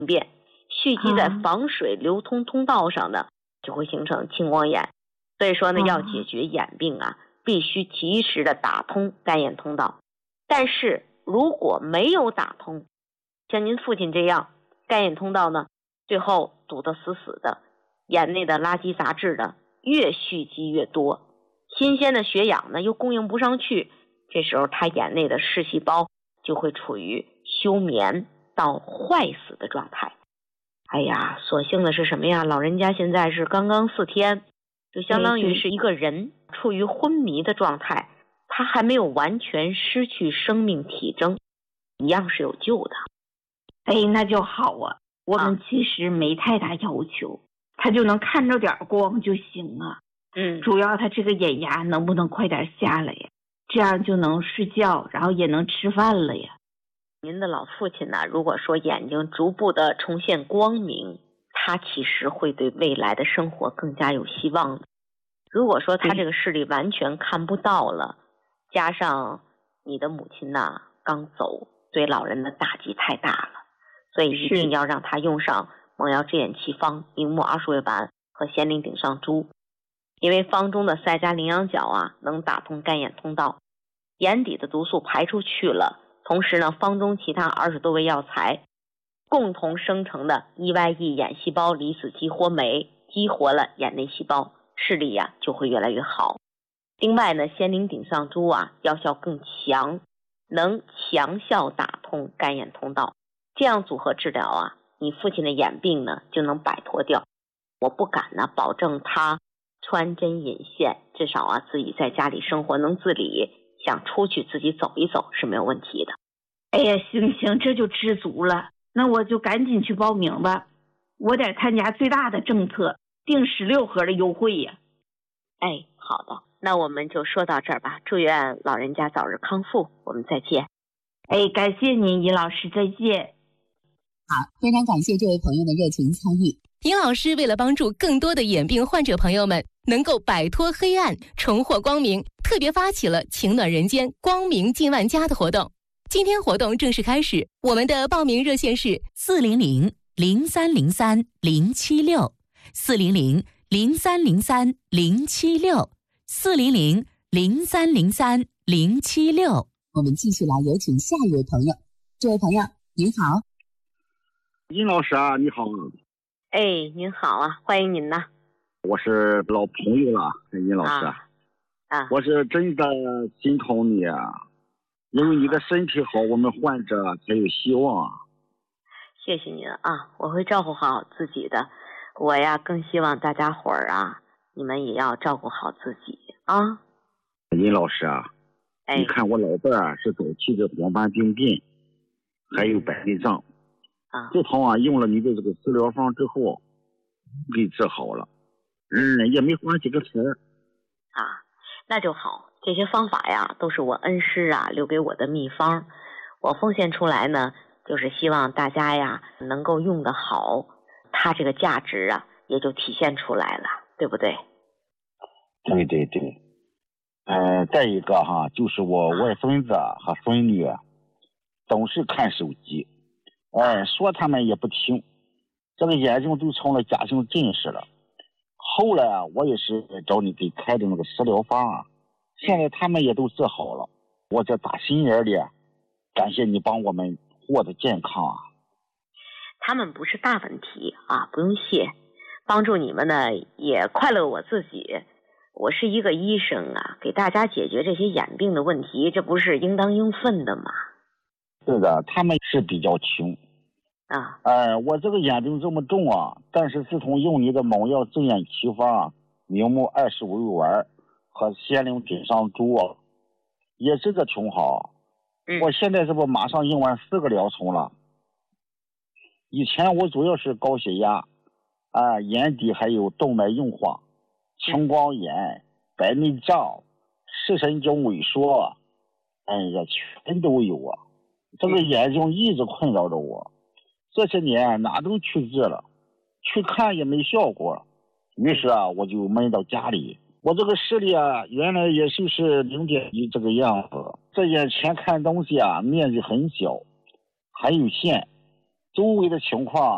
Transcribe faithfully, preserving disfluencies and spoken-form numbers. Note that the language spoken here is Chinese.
变，蓄积在房水流通通道上的，就会形成青光眼。所以说呢，要解决眼病啊，必须及时的打通干眼通道。但是如果没有打通，像您父亲这样，干眼通道呢，最后堵得死死的，眼内的垃圾杂质呢越蓄积越多，新鲜的血氧呢又供应不上去，这时候他眼内的视细胞就会处于休眠到坏死的状态。哎呀，所幸的是什么呀？老人家现在是刚刚四天，就相当于是一个人处于昏迷的状态，他还没有完全失去生命体征，一样是有救的。 哎，那就好啊。我们其实没太大要求，啊、他就能看着点光就行啊。 嗯， 主要他这个眼压能不能快点下来呀？这样就能睡觉，然后也能吃饭了呀。 您的老父亲呢，如果说眼睛逐步的重现光明，他其实会对未来的生活更加有希望的。如果说他这个视力完全看不到了，加上你的母亲呢刚走，对老人的打击太大了，所以一定要让他用上蒙瑶智眼奇方、明目二鼠尾丸和咸宁顶上珠。因为方中的赛迦羚羊角啊，能打通干眼通道，眼底的毒素排出去了，同时呢，方中其他二十多味药材共同生成的 E Y E 眼细胞离子激活酶，激活了眼内细胞，视力呀、啊、就会越来越好。另外呢，咸宁顶上珠啊，药效更强，能强效打通干眼通道，这样组合治疗啊，你父亲的眼病呢就能摆脱掉。我不敢呢保证他穿针引线，至少啊自己在家里生活能自理，想出去自己走一走是没有问题的。 哎呀，行行，这就知足了。那我就赶紧去报名吧，我得参加最大的政策，订十六盒的优惠呀。 哎，好的，那我们就说到这儿吧。祝愿老人家早日康复，我们再见。 哎，感谢您，尹老师，再见。 好，非常感谢这位朋友的热情参与。 尹老师为了帮助更多的眼病患者朋友们能够摆脱黑暗，重获光明，特别发起了情暖人间光明近万家的活动。今天活动正式开始，我们的报名热线是四零零零三零三零七六四零零零三零三零七六四零零零三零三零七六。我们继续来有请下一位朋友。这位朋友您好。 尹老师啊，你好。 哎，您好啊，欢迎您呐。 我是老朋友了，尹老师。 啊，啊我是真的心疼你啊，因为你的身体好，我们患者才有希望。 谢谢您啊，我会照顾好自己的。我呀，更希望大家伙儿啊，你们也要照顾好自己啊。 尹老师啊， 哎， 你看我老伴儿是早期的黄斑病变，还有白内障。 啊， 自从啊用了你的这个治疗方之后，给治好了，嗯，也没花几个钱啊，那就好。这些方法呀，都是我恩师啊留给我的秘方，我奉献出来呢，就是希望大家呀能够用得好，它这个价值啊也就体现出来了，对不对？ 对对对，呃，再一个哈，就是我外孙子和孙女总是看手机。哎，说他们也不听，这个眼睛都成了假性近视了。后来啊，我也是找你给开的那个食疗方啊，现在他们也都治好了。我这打心眼里感谢你帮我们获得健康啊。 他们不是大问题啊，不用谢。帮助你们呢，也快乐我自己。我是一个医生啊，给大家解决这些眼病的问题，这不是应当应分的吗？ 是的，他们是比较穷啊。 呃，我这个眼病这么重啊，但是自从用你的蒙药智眼奇方、明目二十五味丸和仙灵顶上珠啊，也是个挺好。 嗯、 我现在这不马上用完四个疗程了。以前我主要是高血压啊、眼底还有动脉硬化、青光眼、白内障、视神经萎缩，哎呀，全都有啊。这个眼睛一直困扰着我，这些年哪都去治了，去看也没效果。于是啊，我就闷到家里。我这个视力啊，原来也就是零点一这个样子，这眼前看东西啊，面积很小，还有限，周围的情况